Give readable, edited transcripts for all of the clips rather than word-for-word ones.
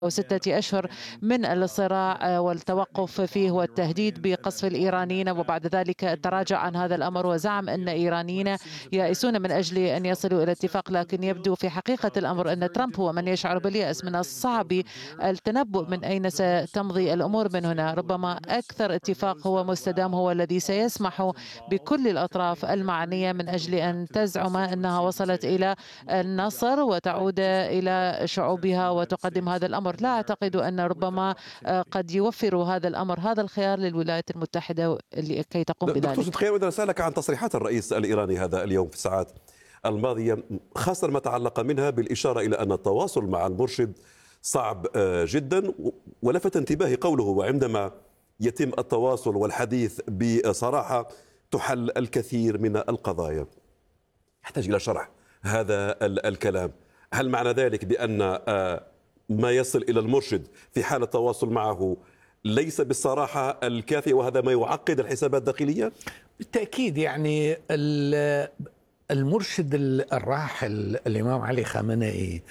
أو 6 أشهر من الصراع والتوقف فيه والتهديد بقصف الإيرانيين، وبعد ذلك تراجع عن هذا الأمر وزعم أن إيرانيين يائسون من أجل أن يصلوا إلى اتفاق. لكن يبدو في حقيقة الأمر أن ترامب هو من يشعر باليأس. من الصعب التنبؤ من أين ستمضي الأمور من هنا. ربما أكثر اتفاق هو مستدام هو الذي سيسمح بكل الأطراف المعنية من أجل أن تزعم أنها وصلت إلى النصر وتعود إلى شعوبها وتقدم هذا الأمر. لا أعتقد أن ربما قد يوفر هذا الأمر هذا الخيار للولايات المتحدة لكي تقوم دكتور بذلك. صدقي، أود أن أسألك عن تصريحات الرئيس الإيراني هذا اليوم في الساعات الماضية، خاصة ما تعلق منها بالإشارة إلى أن التواصل مع المرشد صعب جدا، ولفت انتباهي قوله وعندما يتم التواصل والحديث بصراحة تحل الكثير من القضايا. يحتاج إلى شرح هذا الكلام. هل معنى ذلك بأن ما يصل إلى المرشد في حال التواصل معه ليس بالصراحة الكافية وهذا ما يعقد الحسابات الداخلية؟ بالتأكيد، يعني المرشد الراحل الإمام علي خامنئي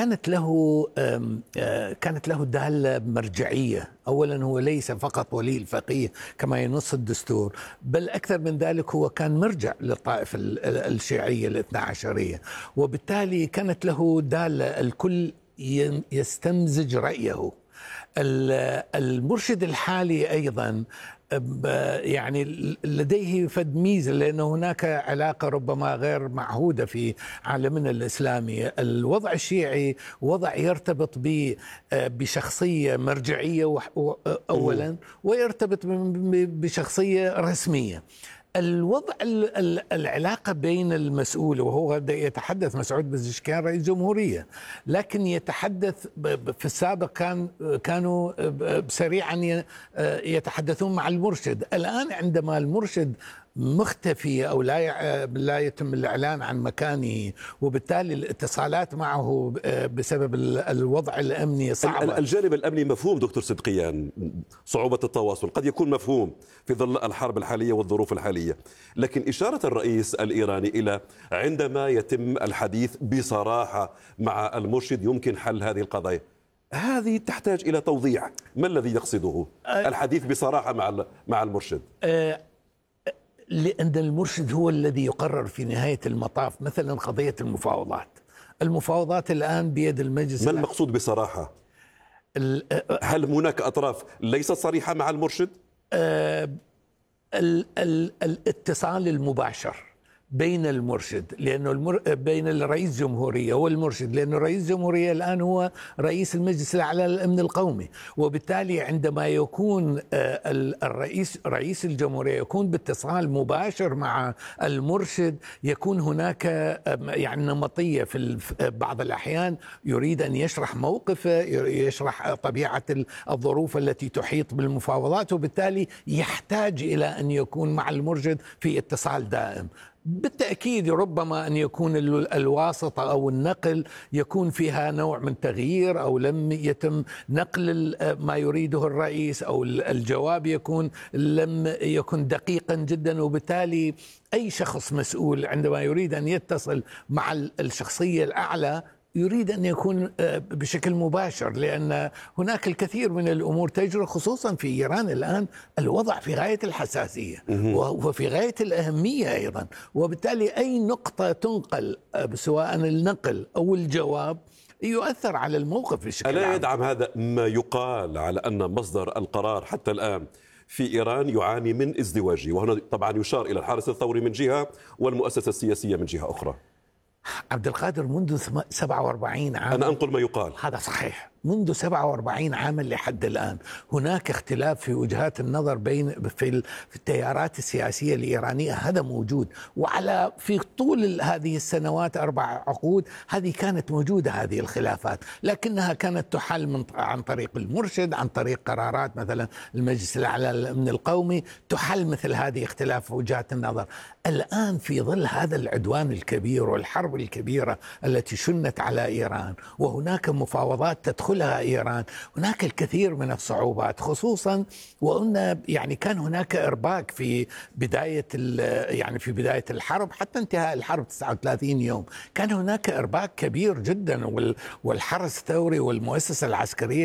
كانت له دالة مرجعية. أولا هو ليس فقط ولي الفقيه كما ينص الدستور، بل أكثر من ذلك هو كان مرجع للطائفة الشيعية الاثنى عشرية، وبالتالي كانت له دالة الكل يستمزج رأيه. المرشد الحالي أيضا يعني لديه فد ميزة، لأن هناك علاقة ربما غير معهودة في عالمنا الإسلامي. الوضع الشيعي وضع يرتبط بشخصية مرجعية أولا، ويرتبط بشخصية رسمية. الوضع العلاقة بين المسؤول، وهو يتحدث مسعود بزشكيان رئيس جمهورية، لكن يتحدث في السابق كانوا سريعا يتحدثون مع المرشد. الآن عندما المرشد مختفي أو لا يتم الإعلان عن مكانه، وبالتالي الاتصالات معه بسبب الوضع الأمني صعبة. الجانب الأمني مفهوم دكتور صدقيان، صعوبة التواصل قد يكون مفهوم في ظل الحرب الحالية والظروف الحالية، لكن إشارة الرئيس الإيراني إلى عندما يتم الحديث بصراحة مع المرشد يمكن حل هذه القضايا، هذه تحتاج إلى توضيح. ما الذي يقصده الحديث بصراحة مع المرشد؟ لأن المرشد هو الذي يقرر في نهاية المطاف. مثلا قضية المفاوضات الآن بيد المجلس. ما المقصود بصراحة؟ هل هناك أطراف ليست صريحة مع المرشد؟ الاتصال المباشر بين المرشد، لأنه بين الرئيس الجمهورية والمرشد، لأنه رئيس الجمهورية الآن هو رئيس المجلس الأعلى للأمن القومي، وبالتالي عندما يكون رئيس الجمهورية يكون باتصال مباشر مع المرشد، يكون هناك يعني نمطية في بعض الأحيان يريد أن يشرح موقفه، يشرح طبيعة الظروف التي تحيط بالمفاوضات، وبالتالي يحتاج إلى أن يكون مع المرشد في اتصال دائم. بالتأكيد ربما أن يكون الواسطة أو النقل يكون فيها نوع من تغيير، أو لم يتم نقل ما يريده الرئيس، أو الجواب لم يكن دقيقا جدا، وبالتالي أي شخص مسؤول عندما يريد أن يتصل مع الشخصية الأعلى يريد أن يكون بشكل مباشر، لأن هناك الكثير من الأمور تجري، خصوصا في إيران الآن الوضع في غاية الحساسية وفي غاية الأهمية أيضا، وبالتالي أي نقطة تنقل سواء النقل أو الجواب يؤثر على الموقف بشكل عام. ألا يدعم هذا ما يقال على أن مصدر القرار حتى الآن في إيران يعاني من ازدواجية، وهنا طبعا يشار إلى الحرس الثوري من جهة والمؤسسة السياسية من جهة أخرى؟ عبد القادر، منذ 47 عام، أنا أنقل ما يقال، هذا صحيح، منذ 47 عاما لحد الآن هناك اختلاف في وجهات النظر في التيارات السياسية الإيرانية. هذا موجود، وعلى في طول هذه السنوات 4 عقود هذه كانت موجودة هذه الخلافات، لكنها كانت تحل عن طريق المرشد، عن طريق قرارات مثلا المجلس الأعلى للأمن القومي تحل مثل هذه اختلاف وجهات النظر. الآن في ظل هذا العدوان الكبير والحرب الكبيرة التي شنت على إيران، وهناك مفاوضات تدخلها إيران، هناك الكثير من الصعوبات، خصوصا وأن يعني كان هناك إرباك في بداية الحرب حتى انتهاء الحرب 39 يوم، كان هناك إرباك كبير جدا، والحرس الثوري والمؤسسة العسكرية